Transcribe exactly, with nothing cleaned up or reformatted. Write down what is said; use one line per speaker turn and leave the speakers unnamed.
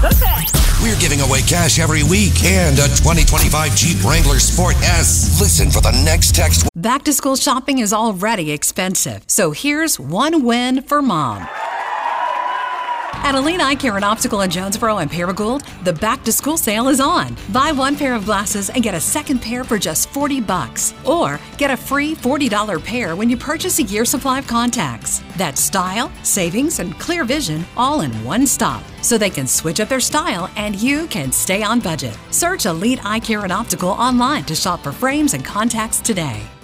We're giving away cash every week and a twenty twenty-five Jeep Wrangler Sport S. Listen for the next text.
Back to school shopping is already expensive, so here's one win for mom. At Aline Eye Care and Optical in Jonesboro and Paragould, the back-to-school sale is on. Buy one pair of glasses and get a second pair for just forty bucks. Or get a free forty dollar pair when you purchase a year supply of contacts. That's style, savings, and clear vision all in one stop. So they can switch up their style and you can stay on budget. Search Elite Eye Care and Optical online to shop for frames and contacts today.